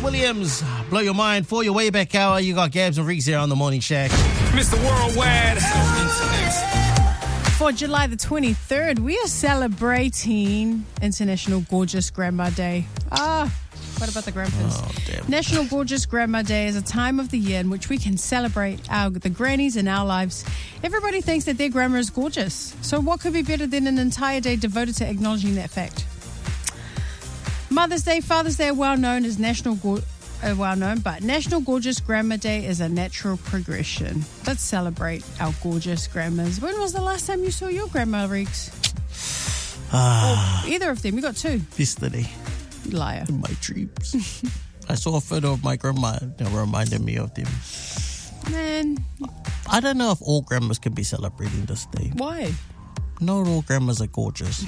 Williams, Blow Your Mind for your way back hour. You got Gabs and Reeks here on the Morning Shack. Mr. Worldwide. For July the 23rd, we are celebrating International Gorgeous Grandma Day. What about the grandpas? Oh, damn. National Gorgeous Grandma Day is a time of the year in which we can celebrate the grannies in our lives. Everybody thinks that their grandma is gorgeous. So what could be better than an entire day devoted to acknowledging that fact? Mother's Day, Father's Day are well known, but National Gorgeous Grandma Day is a natural progression. Let's celebrate our gorgeous grandmas. When was the last time you saw your grandma, Reeks? Or either of them. You got two. Yesterday. Liar. In my dreams. I saw a photo of my grandma that reminded me of them. Man. I don't know if all grandmas can be celebrating this day. Why? Not all grandmas are gorgeous.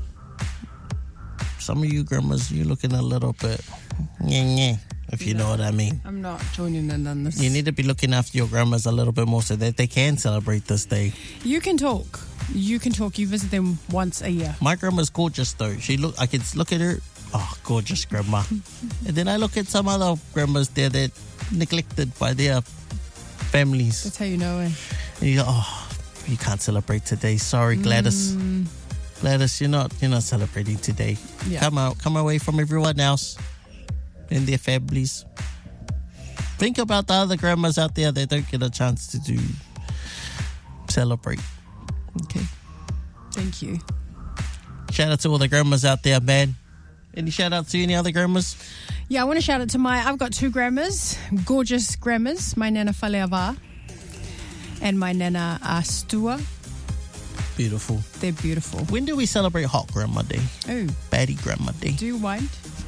Some of you grandmas, you're looking a little bit if you know what I mean. I'm not joining in on this. You need to be looking after your grandmas a little bit more so that they can celebrate this day. You can talk. You visit them once a year. My grandma's gorgeous though. I can look at her. Oh, gorgeous grandma. And then I look at some other grandmas there that neglected by their families. That's how you know it. And you go, you can't celebrate today. Sorry, Gladys. Gladys, you're not celebrating today. Yeah. Come away from everyone else and their families. Think about the other grandmas out there that don't get a chance to celebrate. Okay. Thank you. Shout out to all the grandmas out there, man. Any shout out to any other grandmas? Yeah, I want to shout out to I've got two grandmas, gorgeous grandmas, my Nana Faleava and my Nana Astua. Beautiful. They're beautiful. When do we celebrate Hot Grandma Day? Oh. Baddie Grandma Day. Do you mind?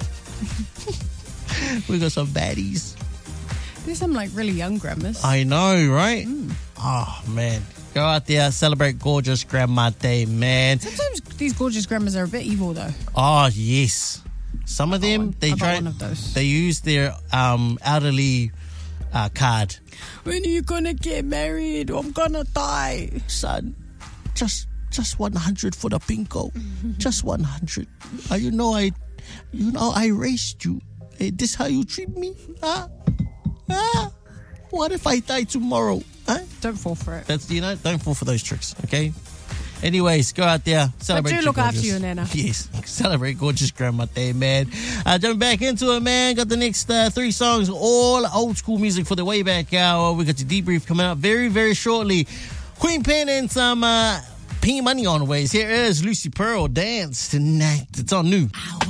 We got some baddies. There's some really young grandmas. I know, right? Oh, man. Go out there, celebrate Gorgeous Grandma Day, man. Sometimes these gorgeous grandmas are a bit evil, though. Oh, yes. Some of them, I got one of those. They use their elderly card. When are you going to get married? I'm going to die. Son, just 100 for the pinko. Just 100. You know I raised you. Hey, this how you treat me? What if I die tomorrow? Don't fall for it. Don't fall for those tricks, okay? Anyways, go out there, celebrate. But do look after your Nana. Yes, celebrate Gorgeous Grandma Day, man. Jumping back into it, man. Got the next 3 songs, all old school music for the way back hour. We got your debrief coming up very, very shortly. Queen Pen and some P Money on the ways. Here is Lucy Pearl, Dance Tonight. It's on New.